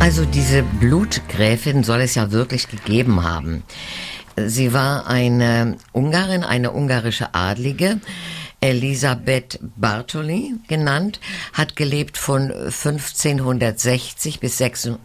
Also diese Blutgräfin soll es ja wirklich gegeben haben. Sie war eine Ungarin, eine ungarische Adlige, Elisabeth Bartholi genannt, hat gelebt von 1560 bis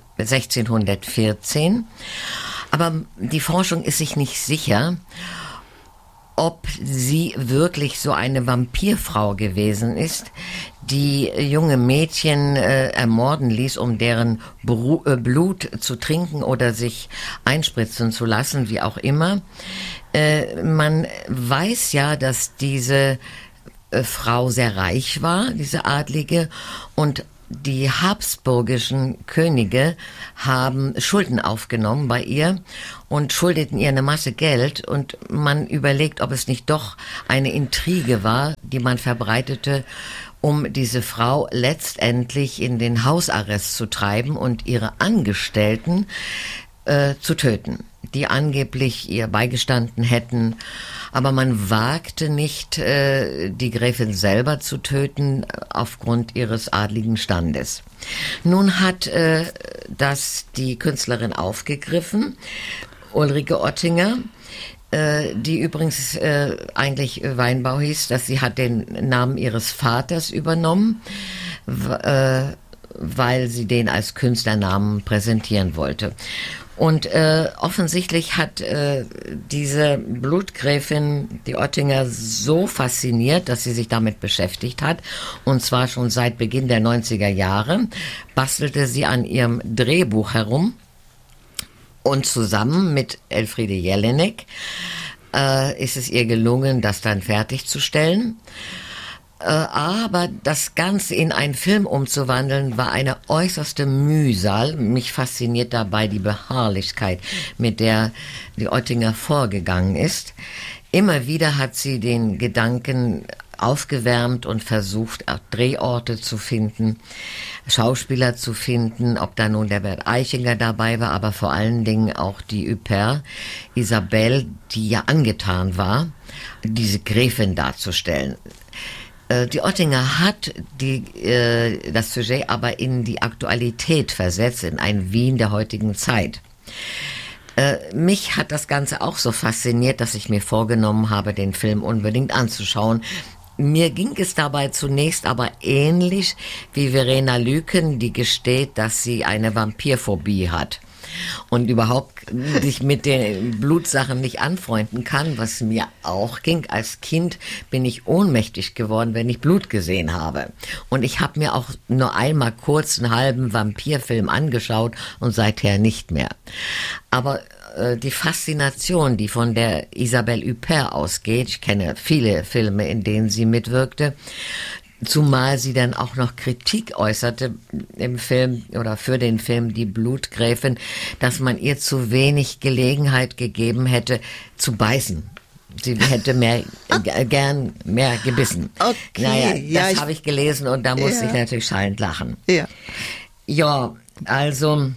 1614. Aber die Forschung ist sich nicht sicher, ob sie wirklich so eine Vampirfrau gewesen ist, die junge Mädchen ermorden ließ, um deren Blut zu trinken oder sich einspritzen zu lassen, wie auch immer. Man weiß ja, dass diese Frau sehr reich war, diese Adlige, und die habsburgischen Könige haben Schulden aufgenommen bei ihr und schuldeten ihr eine Masse Geld, und man überlegt, ob es nicht doch eine Intrige war, die man verbreitete, um diese Frau letztendlich in den Hausarrest zu treiben und ihre Angestellten zu töten, die angeblich ihr beigestanden hätten. Aber man wagte nicht, die Gräfin selber zu töten, aufgrund ihres adligen Standes. Nun hat das die Künstlerin aufgegriffen, Ulrike Ottinger, die übrigens eigentlich Weinbau hieß, dass sie hat den Namen ihres Vaters übernommen, weil sie den als Künstlernamen präsentieren wollte. Und offensichtlich hat diese Blutgräfin, die Ottinger, so fasziniert, dass sie sich damit beschäftigt hat. Und zwar schon seit Beginn der 90er Jahre bastelte sie an ihrem Drehbuch herum. Und zusammen mit Elfriede Jelinek ist es ihr gelungen, das dann fertigzustellen. Aber das Ganze in einen Film umzuwandeln, war eine äußerste Mühsal. Mich fasziniert dabei die Beharrlichkeit, mit der die Ottinger vorgegangen ist. Immer wieder hat sie den Gedanken aufgewärmt und versucht, auch Drehorte zu finden, Schauspieler zu finden, ob da nun der Bert Eichinger dabei war, aber vor allen Dingen auch die Huppert, Isabelle, die ja angetan war, diese Gräfin darzustellen. Die Ottinger hat das Sujet aber in die Aktualität versetzt, in ein Wien der heutigen Zeit. Mich hat das Ganze auch so fasziniert, dass ich mir vorgenommen habe, den Film unbedingt anzuschauen. Mir ging es dabei zunächst aber ähnlich wie Verena Lüken, die gesteht, dass sie eine Vampirphobie hat und überhaupt sich mit den Blutsachen nicht anfreunden kann, was mir auch ging. Als Kind bin ich ohnmächtig geworden, wenn ich Blut gesehen habe. Und ich habe mir auch nur einmal kurz einen halben Vampirfilm angeschaut und seither nicht mehr. Aber die Faszination, die von der Isabelle Huppert ausgeht, ich kenne viele Filme, in denen sie mitwirkte, zumal sie dann auch noch Kritik äußerte im Film oder für den Film Die Blutgräfin, dass man ihr zu wenig Gelegenheit gegeben hätte zu beißen. Sie hätte gern mehr gebissen. Okay, naja, das habe ich gelesen und da musste ich natürlich schallend lachen. Ja, also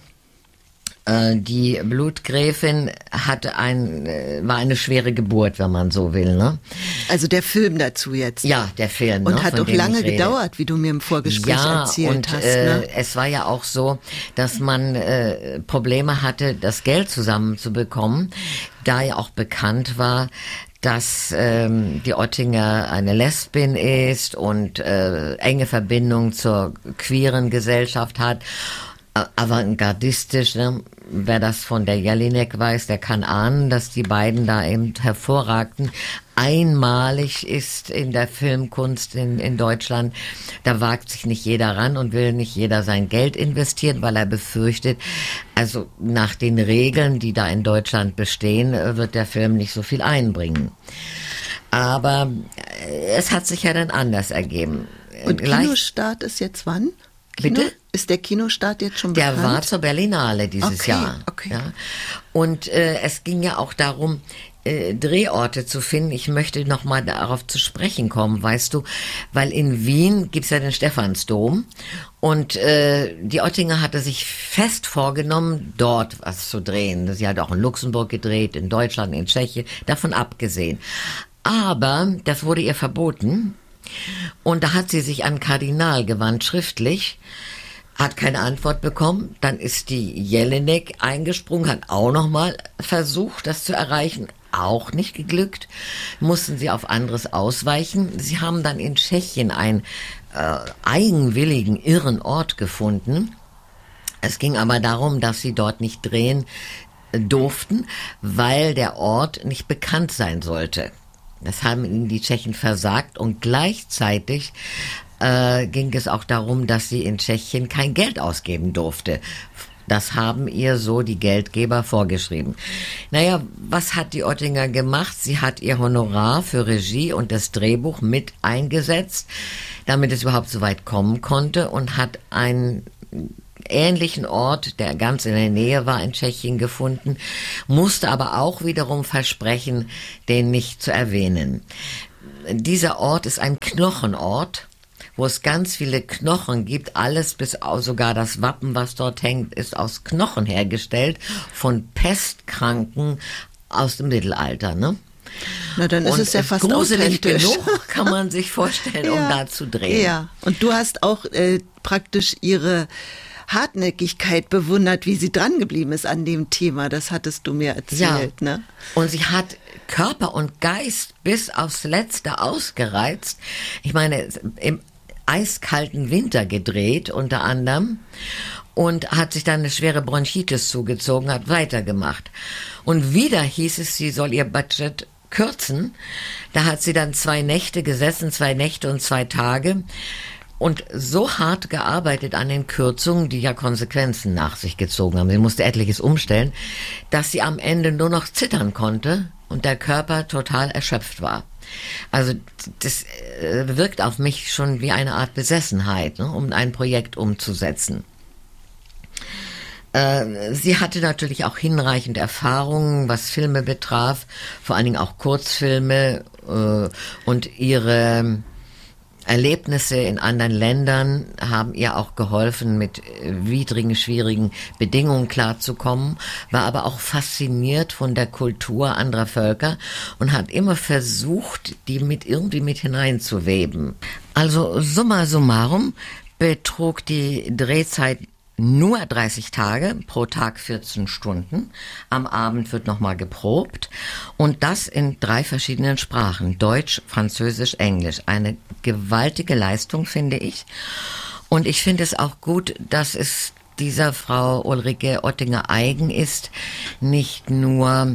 die Blutgräfin war eine schwere Geburt, wenn man so will, ne? Also der Film dazu jetzt. Ja, der Film. Und hat doch lange gedauert, wie du mir im Vorgespräch erzählt hast. Ne? Es war ja auch so, dass man Probleme hatte, das Geld zusammenzubekommen, da ja auch bekannt war, dass die Ottinger eine Lesbin ist und enge Verbindung zur queeren Gesellschaft hat. Avantgardistisch, ne? Wer das von der Jelinek weiß, der kann ahnen, dass die beiden da eben hervorragten. Einmalig ist in der Filmkunst in Deutschland, da wagt sich nicht jeder ran und will nicht jeder sein Geld investieren, weil er befürchtet, also nach den Regeln, die da in Deutschland bestehen, wird der Film nicht so viel einbringen. Aber es hat sich ja dann anders ergeben. Und Kinostart ist jetzt wann? Bitte? Ist der Kinostart jetzt schon bekannt? Der war zur Berlinale dieses Jahr. Okay. Ja. Und es ging ja auch darum, Drehorte zu finden. Ich möchte noch mal darauf zu sprechen kommen, weißt du, weil in Wien gibt's ja den Stephansdom und die Ottinger hatte sich fest vorgenommen, dort was zu drehen. Sie hat auch in Luxemburg gedreht, in Deutschland, in Tschechien, davon abgesehen. Aber das wurde ihr verboten. Und da hat sie sich an Kardinal gewandt, schriftlich, Hat keine Antwort bekommen. Dann ist die Jelinek eingesprungen, hat auch nochmal versucht, das zu erreichen. Auch nicht geglückt. Mussten sie auf anderes ausweichen. Sie haben dann in Tschechien einen eigenwilligen, irren Ort gefunden. Es ging aber darum, dass sie dort nicht drehen durften, weil der Ort nicht bekannt sein sollte. Das haben ihnen die Tschechen versagt und gleichzeitig ging es auch darum, dass sie in Tschechien kein Geld ausgeben durfte. Das haben ihr so die Geldgeber vorgeschrieben. Naja, was hat die Ottinger gemacht? Sie hat ihr Honorar für Regie und das Drehbuch mit eingesetzt, damit es überhaupt so weit kommen konnte, und hat einen ähnlichen Ort, der ganz in der Nähe war, in Tschechien gefunden, musste aber auch wiederum versprechen, den nicht zu erwähnen. Dieser Ort ist ein Knochenort, wo es ganz viele Knochen gibt. Alles, bis sogar das Wappen, was dort hängt, ist aus Knochen hergestellt, von Pestkranken aus dem Mittelalter, ne? Na, dann ist es ja fast gruselig authentisch genug, kann man sich vorstellen, um da zu drehen. Ja, und du hast auch praktisch ihre Hartnäckigkeit bewundert, wie sie dran geblieben ist an dem Thema. Das hattest du mir erzählt, ja. Ne? Und sie hat Körper und Geist bis aufs Letzte ausgereizt. Ich meine, im eiskalten Winter gedreht, unter anderem, und hat sich dann eine schwere Bronchitis zugezogen, hat weitergemacht. Und wieder hieß es, sie soll ihr Budget kürzen. Da hat sie dann 2 Nächte gesessen, 2 Nächte und 2 Tage. Und so hart gearbeitet an den Kürzungen, die ja Konsequenzen nach sich gezogen haben. Sie musste etliches umstellen, dass sie am Ende nur noch zittern konnte und der Körper total erschöpft war. Also das wirkt auf mich schon wie eine Art Besessenheit, ne, um ein Projekt umzusetzen. Sie hatte natürlich auch hinreichend Erfahrungen, was Filme betraf, vor allen Dingen auch Kurzfilme, und ihre Erlebnisse in anderen Ländern haben ihr auch geholfen, mit widrigen, schwierigen Bedingungen klarzukommen, war aber auch fasziniert von der Kultur anderer Völker und hat immer versucht, die irgendwie mit hineinzuweben. Also summa summarum betrug die Drehzeit nur 30 Tage, pro Tag 14 Stunden. Am Abend wird nochmal geprobt und das in 3 verschiedenen Sprachen, Deutsch, Französisch, Englisch. Eine gewaltige Leistung, finde ich. Und ich finde es auch gut, dass es dieser Frau Ulrike Ottinger eigen ist, nicht nur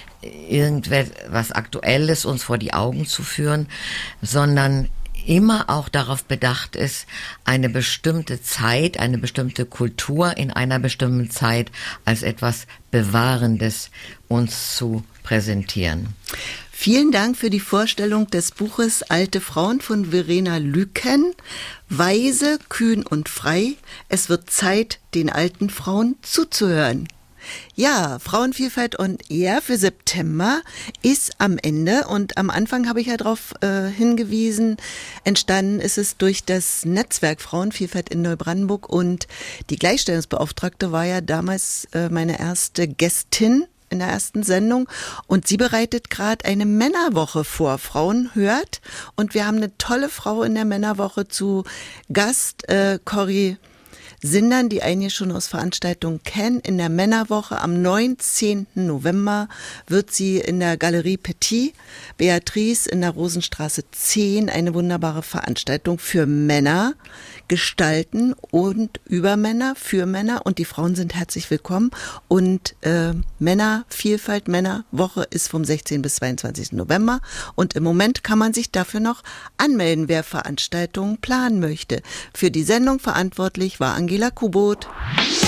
irgendwas Aktuelles uns vor die Augen zu führen, sondern immer auch darauf bedacht ist, eine bestimmte Zeit, eine bestimmte Kultur in einer bestimmten Zeit als etwas Bewahrendes uns zu präsentieren. Vielen Dank für die Vorstellung des Buches Alte Frauen von Verena Lüken. Weise, kühn und frei. Es wird Zeit, den alten Frauen zuzuhören. Ja, Frauenvielfalt on Air für September ist am Ende und am Anfang habe ich ja darauf hingewiesen, entstanden ist es durch das Netzwerk Frauenvielfalt in Neubrandenburg und die Gleichstellungsbeauftragte war ja damals meine erste Gästin in der ersten Sendung und sie bereitet gerade eine Männerwoche vor. Frauen hört und wir haben eine tolle Frau in der Männerwoche zu Gast, Corrie Sindern, die einige schon aus Veranstaltungen kennen. In der Männerwoche am 19. November wird sie in der Galerie Petit Beatrice in der Rosenstraße 10 eine wunderbare Veranstaltung für Männer gestalten und über Männer, für Männer und die Frauen sind herzlich willkommen und Männervielfalt, Männerwoche ist vom 16. bis 22. November und im Moment kann man sich dafür noch anmelden, wer Veranstaltungen planen möchte. Für die Sendung verantwortlich war Angela Kubot.